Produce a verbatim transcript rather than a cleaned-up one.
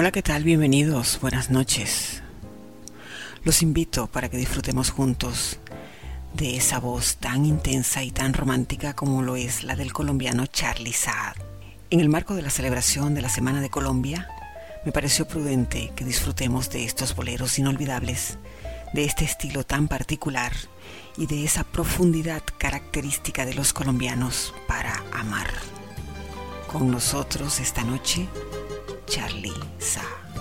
Hola, ¿qué tal? Bienvenidos, buenas noches. Los invito para que disfrutemos juntos de esa voz tan intensa y tan romántica como lo es la del colombiano Charly Saad. En el marco de la celebración de la Semana de Colombia, me pareció prudente que disfrutemos de estos boleros inolvidables, de este estilo tan particular y de esa profundidad característica de los colombianos para amar. Con nosotros esta noche, Charly Saad.